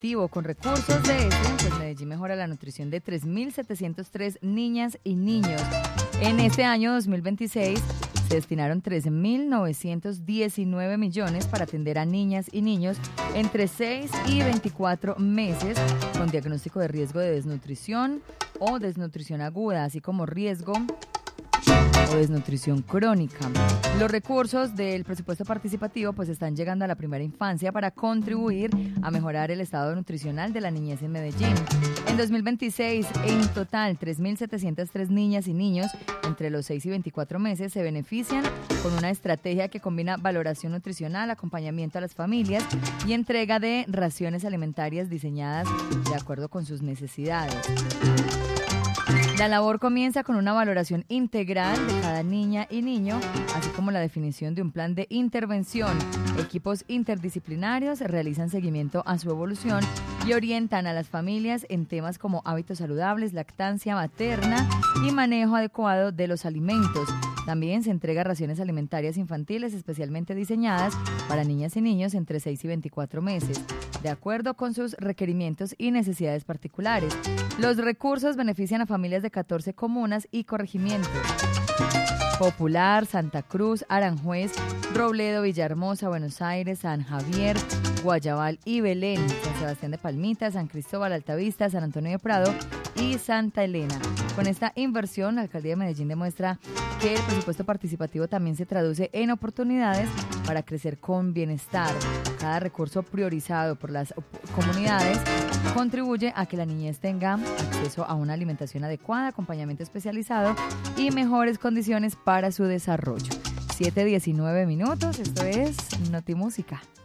participativo. Con recursos de pues Medellín mejora la nutrición de 3.703 niñas y niños. En este año 2026 se destinaron 13.919 millones para atender a niñas y niños entre 6 y 24 meses con diagnóstico de riesgo de desnutrición o desnutrición aguda, así como riesgo o desnutrición crónica. Los recursos del presupuesto participativo pues están llegando a la primera infancia para contribuir a mejorar el estado nutricional de la niñez en Medellín. En 2026, en total, 3.703 niñas y niños entre los 6 y 24 meses se benefician con una estrategia que combina valoración nutricional, acompañamiento a las familias y entrega de raciones alimentarias diseñadas de acuerdo con sus necesidades. La labor comienza con una valoración integral de cada niña y niño, así como la definición de un plan de intervención. Equipos interdisciplinarios realizan seguimiento a su evolución y orientan a las familias en temas como hábitos saludables, lactancia materna y manejo adecuado de los alimentos. También se entrega raciones alimentarias infantiles especialmente diseñadas para niñas y niños entre 6 y 24 meses, de acuerdo con sus requerimientos y necesidades particulares. Los recursos benefician a familias de 14 comunas y corregimientos: Popular, Santa Cruz, Aranjuez, Robledo, Villahermosa, Buenos Aires, San Javier, Guayabal y Belén, San Sebastián de Palmita, San Cristóbal, Altavista, San Antonio de Prado y Santa Elena. Con esta inversión, la Alcaldía de Medellín demuestra que el presupuesto participativo también se traduce en oportunidades para crecer con bienestar. Cada recurso priorizado por las comunidades contribuye a que la niñez tenga acceso a una alimentación adecuada, acompañamiento especializado y mejores condiciones para su desarrollo. 7:19 minutos, esto es Notimúsica.